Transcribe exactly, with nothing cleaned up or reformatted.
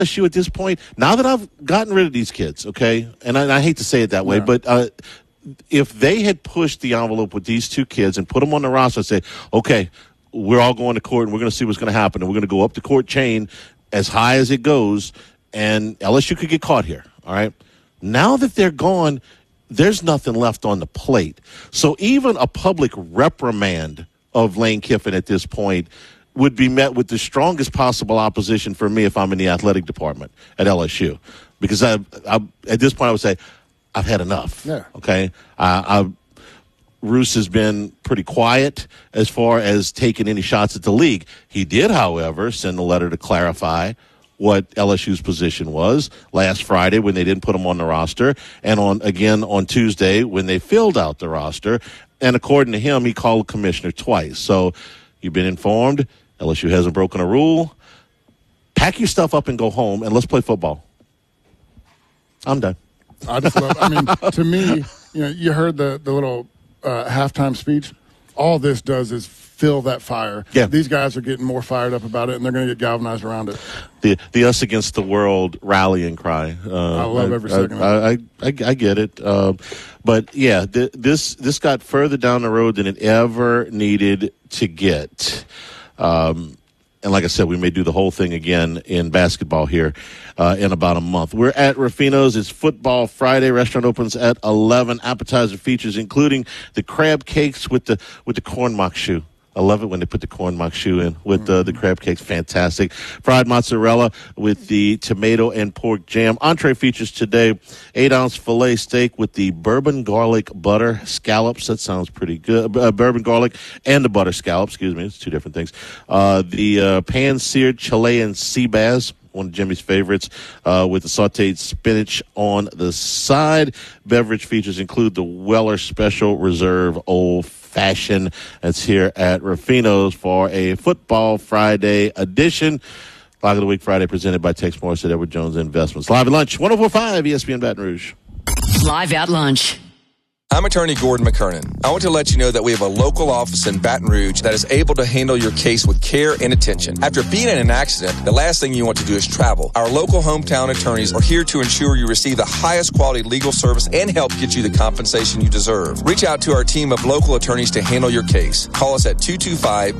issue at this point, now that I've gotten rid of these kids, okay, and I, and I hate to say it that way, yeah. but uh, if they had pushed the envelope with these two kids and put them on the roster and say, okay, we're all going to court and we're going to see what's going to happen, and we're going to go up the court chain as high as it goes, and L S U could get caught here, all right? Now that they're gone, there's nothing left on the plate. So even a public reprimand of Lane Kiffin at this point would be met with the strongest possible opposition for me if I'm in the athletic department at L S U. Because I, I, at this point I would say, I've had enough. Yeah. Okay? I, I, Roos has been pretty quiet as far as taking any shots at the league. He did, however, send a letter to clarify what L S U's position was last Friday when they didn't put him on the roster, and on again on Tuesday when they filled out the roster. And according to him, he called the commissioner twice. So you've been informed. L S U hasn't broken a rule. Pack your stuff up and go home, and let's play football. I'm done. I just love. I mean, to me, you know, you heard the the little uh, halftime speech. All this does is fill that fire. Yeah. These guys are getting more fired up about it, and they're going to get galvanized around it. The the us against the world rallying cry. Uh, I love every second I, of it. I, I, I get it. Uh, but, yeah, th- this this got further down the road than it ever needed to get. Um, and like I said, we may do the whole thing again in basketball here uh, in about a month. We're at Ruffino's. It's Football Friday. Restaurant opens at eleven. Appetizer features including the crab cakes with the with the corn mock shoe. I love it when they put the corn mock shoe in with uh, the crab cakes. Fantastic. Fried mozzarella with the tomato and pork jam. Entree features today, eight-ounce filet steak with the bourbon garlic butter scallops. That sounds pretty good. Uh, bourbon garlic and the butter scallops. Excuse me. It's two different things. Uh, the uh, pan-seared Chilean sea bass, one of Jimmy's favorites, uh, with the sauteed spinach on the side. Beverage features include the Weller Special Reserve Old Fashion. That's here at Ruffino's for a Football Friday edition. Lock of the Week Friday presented by Tex Morris at Edward Jones Investments. Live at lunch, one oh four point five E S P N Baton Rouge. Live at lunch. I'm attorney Gordon McKernan. I want to let you know that we have a local office in Baton Rouge that is able to handle your case with care and attention. After being in an accident, the last thing you want to do is travel. Our local hometown attorneys are here to ensure you receive the highest quality legal service and help get you the compensation you deserve. Reach out to our team of local attorneys to handle your case. Call us at two two five,